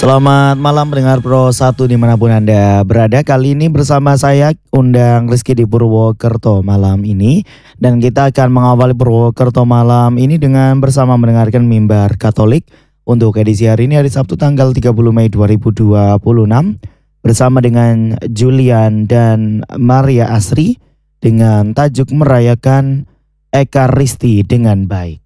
Selamat malam pendengar Pro 1 dimanapun Anda berada. Kali ini bersama saya undang Rizky di Purwokerto malam ini. Dan kita akan mengawali Purwokerto malam ini dengan bersama mendengarkan mimbar Katolik. Untuk edisi hari ini hari Sabtu tanggal 30 Mei 2026. Bersama dengan Julian dan Maria Asri dengan tajuk merayakan Ekaristi dengan baik.